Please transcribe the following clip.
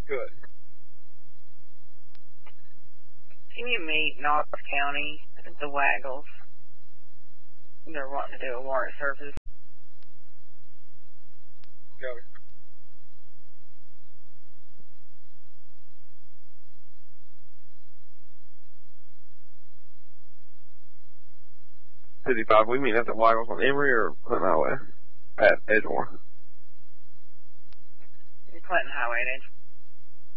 Good. Can you meet North County at the Waggles? They're wanting to do a warrant service. Go. 55, we meet at the Waggles on Emory or Clinton Highway? At Edgewater. Clinton Highway at Edgewater.